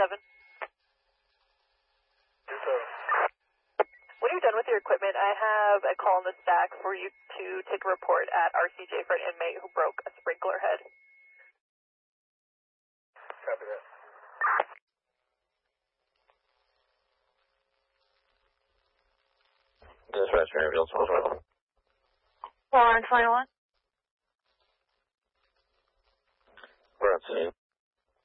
27. When you're done with your equipment, I have a call in the stack for you to take a report at RCJ for an inmate who broke a sprinkler head. Copy that. Dispatch, Maryville 12. 421.